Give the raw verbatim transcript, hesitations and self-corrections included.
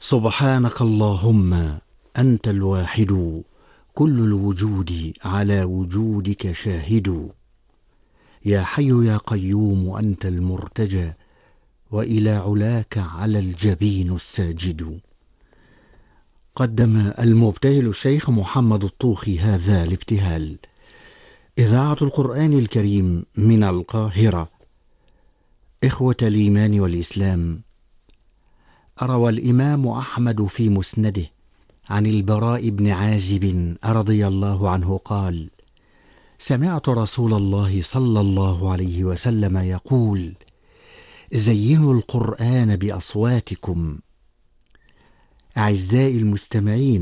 سبحانك اللهم أنت الواحد، كل الوجود على وجودك شاهد. يا حي يا قيوم أنت المرتجى، وإلى علاك على الجبين الساجد. قدم المبتهل الشيخ محمد الطوخي هذا الابتهال. إذاعة القرآن الكريم من القاهرة. إخوة الإيمان والإسلام، روى الإمام أحمد في مسنده عن البراء بن عازب رضي الله عنه قال: سمعت رسول الله صلى الله عليه وسلم يقول: زينوا القرآن بأصواتكم. أعزائي المستمعين،